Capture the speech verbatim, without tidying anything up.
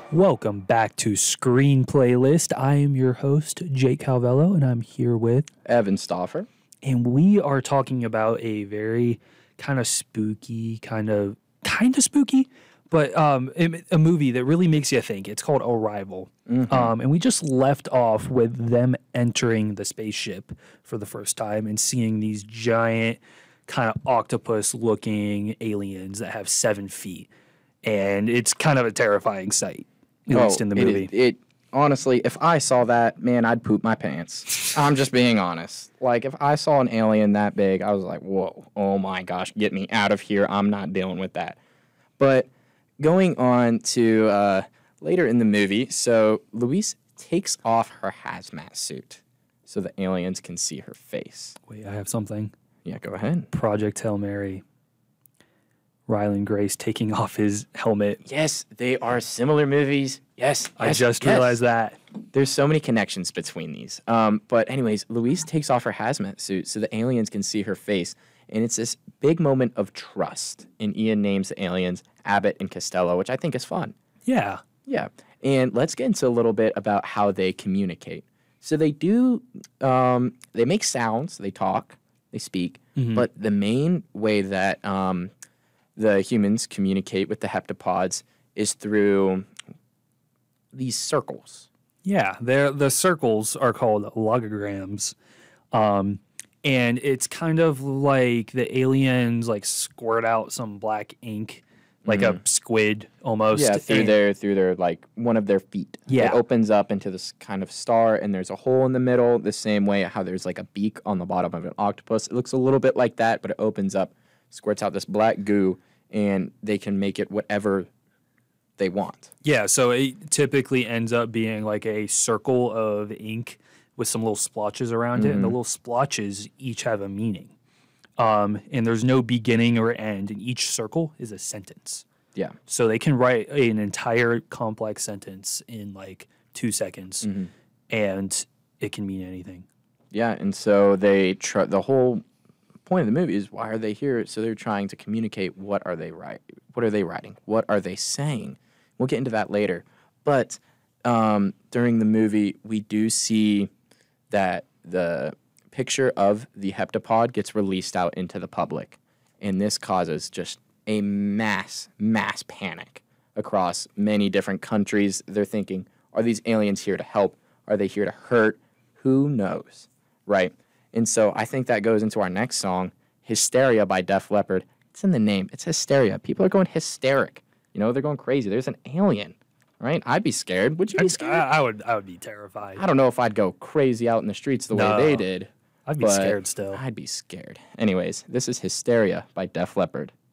Welcome back to Screen Playlist. I am your host, Jake Calvello, and I'm here with Evan Stauffer. And we are talking about a very kind of spooky, kind of kind of spooky, but um, a, a movie that really makes you think. It's called Arrival. Mm-hmm. Um, and we just left off with them entering the spaceship for the first time and seeing these giant kind of octopus-looking aliens that have seven feet. And it's kind of a terrifying sight, at oh, least in the movie. It, it honestly, if I saw that, man, I'd poop my pants. I'm just being honest. Like, if I saw an alien that big, I was like, whoa, oh my gosh, get me out of here. I'm not dealing with that. But going on to uh, later in the movie, so Louise takes off her hazmat suit so the aliens can see her face. Wait, I have something. Yeah, go ahead. Project Hail Mary. Ryland Grace taking off his helmet. Yes, they are similar movies. Yes, I yes, just yes. realized that. There's so many connections between these. Um, but anyways, Louise takes off her hazmat suit so the aliens can see her face. And it's this big moment of trust. And Ian names the aliens Abbott and Costello, which I think is fun. Yeah. Yeah. And let's get into a little bit about how they communicate. So they do, um, they make sounds, they talk, they speak. Mm-hmm. But the main way that um, the humans communicate with the heptapods is through these circles. Yeah, they're, the circles are called logograms. Um, and it's kind of like the aliens like squirt out some black ink, like mm-hmm. a squid almost. Yeah, through and, their through their like one of their feet. Yeah. It opens up into this kind of star and there's a hole in the middle, the same way how there's like a beak on the bottom of an octopus. It looks a little bit like that, but it opens up, squirts out this black goo, and they can make it whatever they want. Yeah, so it typically ends up being like a circle of ink with some little splotches around mm-hmm. it, and the little splotches each have a meaning. Um, and there's no beginning or end, and each circle is a sentence. Yeah. So they can write an entire complex sentence in like two seconds, mm-hmm. and it can mean anything. Yeah, and so they try, the whole point of the movie is why are they here? So they're trying to communicate what are they write, what are they writing, what are they saying. We'll get into that later. But um, during the movie, we do see that the picture of the heptapod gets released out into the public. And this causes just a mass, mass panic across many different countries. They're thinking, are these aliens here to help? Are they here to hurt? Who knows, right? And so I think that goes into our next song, Hysteria by Def Leppard. It's in the name. It's hysteria. People are going hysteric. You know, they're going crazy. There's an alien, right? I'd be scared. Would you be scared? I, I would I would be terrified. I don't know if I'd go crazy out in the streets the no, way they did. I'd be scared still. I'd be scared. Anyways, this is Hysteria by Def Leppard.